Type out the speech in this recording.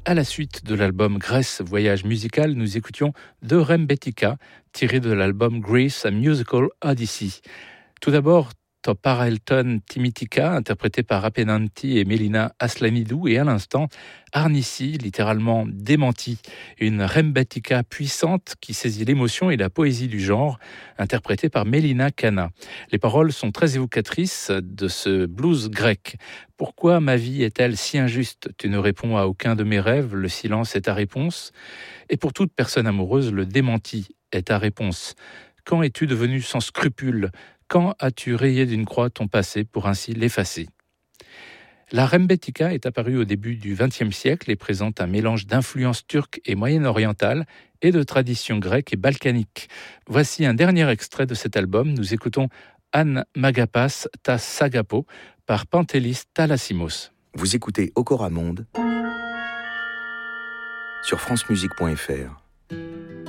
À la suite de l'album Grèce Voyage musical, nous écoutions De Rembetika, tiré de l'album Greece, A Musical Odyssey. Tout d'abord, Toparelton Timitika, interprété par Apenanti et Mélina Aslanidou, et à l'instant, Arnissi, littéralement démenti, une rembetika puissante qui saisit l'émotion et la poésie du genre, interprétée par Mélina Kana. Les paroles sont très évocatrices de ce blues grec. Pourquoi ma vie est-elle si injuste ? Tu ne réponds à aucun de mes rêves, le silence est ta réponse. Et pour toute personne amoureuse, le démenti est ta réponse. Quand es-tu devenu sans scrupules ? Quand as-tu rayé d'une croix ton passé pour ainsi l'effacer ? La rembetika est apparue au début du XXe siècle et présente un mélange d'influences turques et moyen-orientales et de traditions grecques et balkaniques. Voici un dernier extrait de cet album. Nous écoutons Anne Magapas ta Sagapo par Pantelis Thalassimos. Vous écoutez Okoramonde sur francemusique.fr.